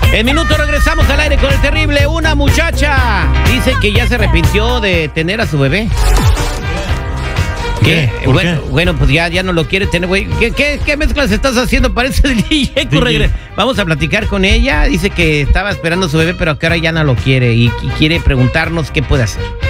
En minuto regresamos al aire con el terrible. Una muchacha dice que ya se arrepintió de tener a su bebé. ¿Qué? Bueno, pues ya no lo quiere tener, güey. ¿Qué mezclas estás haciendo? Parece el DJ. Vamos a platicar con ella. Dice que estaba esperando a su bebé, pero que ahora ya no lo quiere y quiere preguntarnos qué puede hacer.